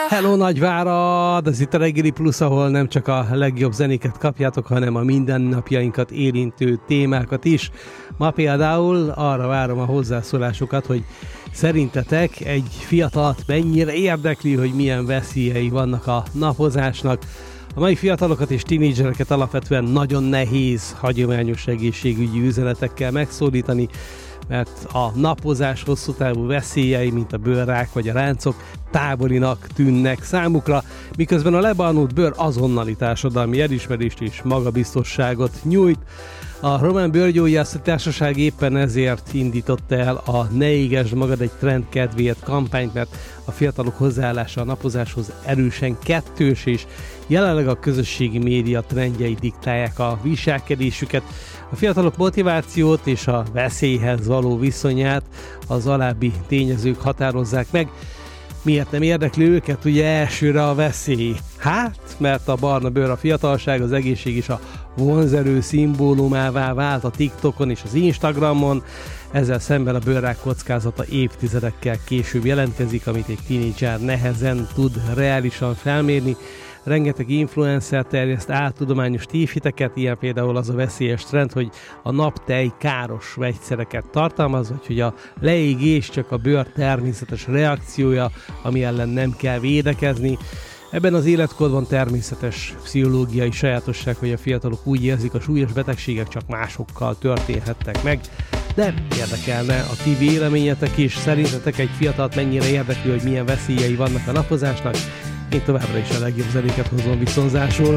Hello Nagyvárad! Ez itt a Reggeli Plusz, ahol nem csak a legjobb zenéket kapjátok, hanem a mindennapjainkat érintő témákat is. Ma például arra várom a hozzászólásokat, hogy szerintetek egy fiatalt mennyire érdekli, hogy milyen veszélyei vannak a napozásnak. A mai fiatalokat és tínédzsereket alapvetően nagyon nehéz hagyományos egészségügyi üzenetekkel megszólítani, mert a napozás hosszú távú veszélyei, mint a bőrrák vagy a ráncok, távolinak tűnnek számukra, miközben a lebalnult bőr azonnali társadalmi elismerést és magabiztosságot nyújt. A Román Bőrgyógyászati Társaság éppen ezért indította el a Ne égesd magad egy trend kedvéért kampányt, mert a fiatalok hozzáállása a napozáshoz erősen kettős, és jelenleg a közösségi média trendjei diktálják a viselkedésüket. A fiatalok motivációt és a veszélyhez való viszonyát az alábbi tényezők határozzák meg. Miért nem érdekli őket ugye elsőre a veszély? Hát, mert a barna bőr, a fiatalság, az egészség és a vonzerő szimbólumává vált a TikTokon és az Instagramon. Ezzel szemben a bőrrák kockázata évtizedekkel később jelentkezik, amit egy tínédzser nehezen tud reálisan felmérni. Rengeteg influencer terjeszt áltudományos tévhiteket, ilyen például az a veszélyes trend, hogy a naptej káros vegyszereket tartalmaz, vagy hogy a leégés csak a bőr természetes reakciója, ami ellen nem kell védekezni. Ebben az életkorban természetes pszichológiai sajátosság, hogy a fiatalok úgy érzik, a súlyos betegségek csak másokkal történhettek meg. De érdekelne a ti véleményetek is, szerintetek egy fiatalt mennyire érdekli, hogy milyen veszélyei vannak a napozásnak? Én továbbra is a legjobb zenéket hozom viszonzásul.